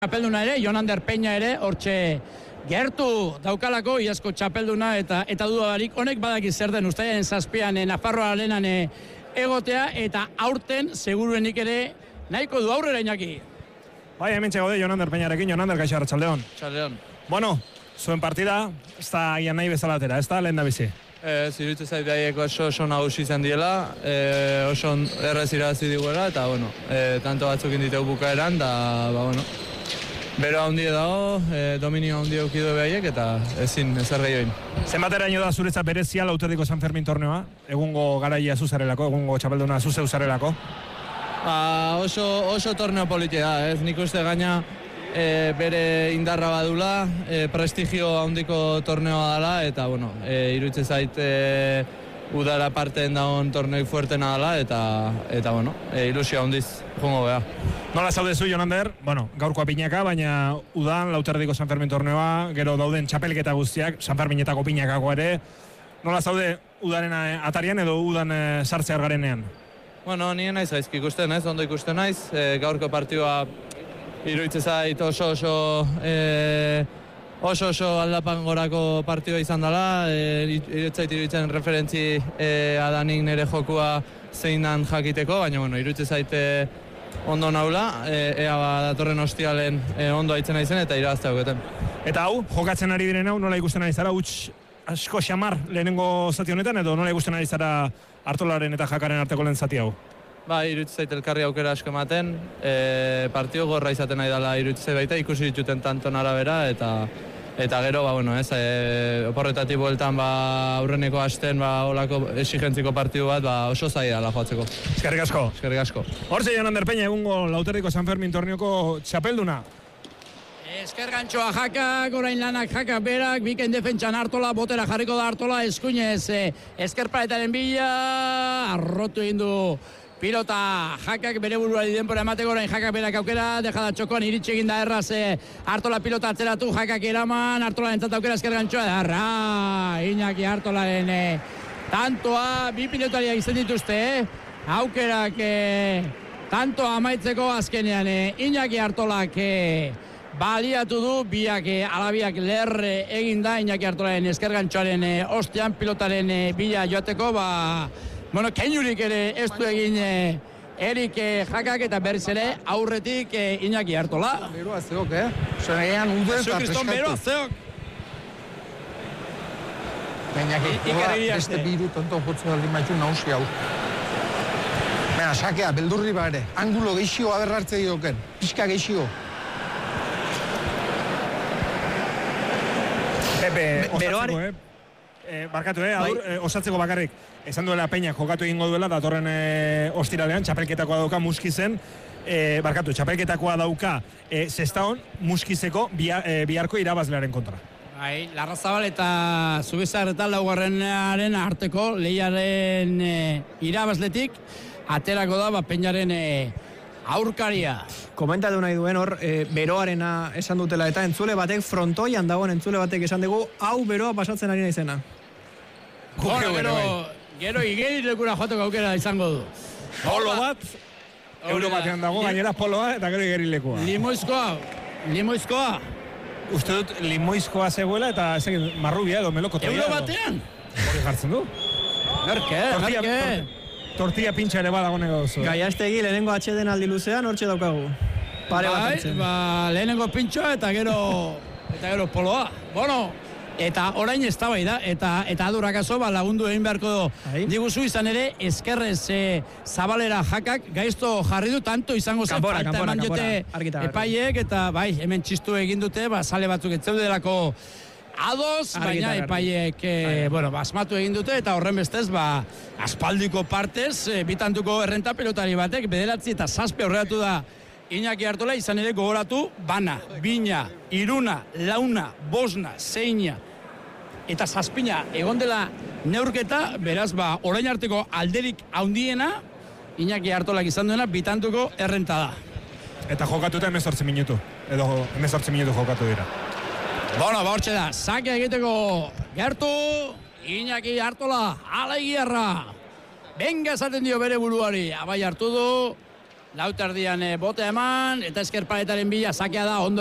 Txapelduna ere, Jonander Peña ere, hortxe gertu daukalako iazko txapelduna eta dudarik honek badaki zer den uztailaren 7 Nafarroa lehenan egotea eta aurten seguruenik ere nahiko du aurrera Iñaki. Bai, hemen txegode Jonander Peñarekin, Jonander gaixo arratsaldeon. Txaldeon. Bueno, zuen partida, ez da ian nahi bezalatera, ez da lehen da bizi? Zirutu zait behaiek oso nagusi izan diela, oso errez irabazi diguela, eta, bueno, tanto batzuk inditeu bukaeran, da, bueno, bero handi dago, dominio handi eukidu behaiek, eta ezin, ezer gehioin. Zenbatera ino da zuretzat berezia Lauterdiko San Fermin torneoa? Egungo garaia zuzarelako, egungo txapelduna zuzeuzarelako? Oso torneo politia da, ez? Nik uste gaina bere indarra badula, prestigio handiko torneoa dela, eta, bueno, iruditzen zait udara parten dagoen torneoi fuertena dela, eta bueno, ilusio handiz jongo beha. Nola zaudezu, Jonander? Bueno, gaurkoa pinaka, baina udan Lauterdiko San Fermin torneoa, gero dauden txapelketa guztiak, San Ferminetako pinakako ere. Nola zaude udaren atarian edo udan sartzear garenean? Bueno, nien naiz gaizki ikusten, ez? Ondo ikusten naiz. Gaurko partidua iruditzen zait oso aldapan gorako partidua izan dela. Iruditzen referentzi adanik nire jokua zein dan jakiteko, baina bueno, iruditzen zait ondo naula, ea datorren ostialen ondo aitzen naizen eta irabaztea auketen. Eta hau, jokatzen ari diren hau, nola ikusten ari zara, huts asko xamar lehenengo zati honetan, edo nola ikusten ari zara Artolaren eta Jakaren arteko lehen zati hau? Ba, iruditzen zait elkarri aukera asko ematen, partio gorra izaten nahi dela iruditzen baita, ikusi dituten tanton arabera, eta gero, ba, bueno, ez, oporretatik bueltan, ba, aurreneko hasten, ba, olako exigentziko partidu bat, ba, oso zaila dela joatzeko. Eskerrik asko. Eskerrik asko. Hortxe, Jonander Peña, egungo Lauterdiko San Fermin torneoko txapelduna. Eskergantxoa Jakak, orain lanak Jakak berak, biken defentsan Artola, botera jarriko da Artola, eskuinez, eskerpaletaren bila, arrotu egin du pilota Jakak bere buruari denpora emateko, orain Jakak berak aukera, deja da txokoan iritsi egin da erraz, Artola pilota atzeratu, Jakak eraman, Artola entzat aukera eskergantxoa, darra, Iñaki Artolaren tantoa, bi pilotariak izan dituzte, aukerak tantoa amaitzeko azkenean, Iñaki Artolak baliatu du, biak alabiak lerre egin da Iñaki Artolaren eskergantxoaren ostean pilotaren bila joateko, bueno, keinurik ere ez du egin Erik Jakak eta berriz ere aurretik Iñaki Artola. Beroa zeok, Zenean ude eta Kriston beroa zeok. Beste biru tonto jotzu aldin baitu nausi hau. Baina, sakea, beldurri ba ere. Angulo geixio aberrartze dioken. Pixka geixio. Pepe, osatzeko, barkatu, osatzeko bakarrik. Esan duela Peña jokatu egingo duela, datorren ostiralean, txapelketakoa dauka Muskizen. Barkatu, txapelketakoa dauka Sestaon Muskizeko biharko irabazlearen kontra. Bai, Larrazabal eta Zubizar eta laugarrenaren arteko lehiaren irabazletik aterako da Peñaren aurkaria. Komentatu nahi duen hor, beroarena esan dutela eta entzule batek, frontoian dagoen entzule batek esan dugu, hau beroa pasatzen ari naizena. Gero igeri lekura joateko aukera izango du. Polo bat, euro batean dago, gainera poloa eta gero igeri lekua. Limoizkoa. Uste dut limoizkoa zegoela eta marrubia edo melokotoia. Euro batean? Hori jartzen du. Merke. Tortilla pintxa ere badago negozu. Gaiastegi lehenengo atxeden aldi luzean hortxe daukagu. Pare bat hartzen. Lehenengo pintxoa eta gero poloa. Bueno, eta orain ez da bai da, eta adurakazo lagundu egin beharko diguzu izan ere, eskerrez Zabalera Jakak gaizto jarri du tanto izango zen. Kanpora. Epaiek eta bai, hemen txistu egin dute, sale batzuk etzeudelako ados, baina epaiek asmatu egin dute eta horren bestez aspaldiko partez bitantuko errenta pelotari batek 9 eta 7 aurreratu da Iñaki Artola, izan ere gogoratu bana, bina, iruna, launa, bosna, zeina eta 7 egon dela neurketa, beraz orain arteko alderik handiena Iñaki Artolak izan duena bitantuko errenta da. Eta jokatuta 18 minutu, edo 18 minutu jokatu dira. Bueno, hortxe da, sake egiteko gertu, Iñaki Artola, ala igierra. Benga esaten dio bere buruari, abai hartu du, Lauterdian bote eman, eta esker paletaren bila sakea da ondo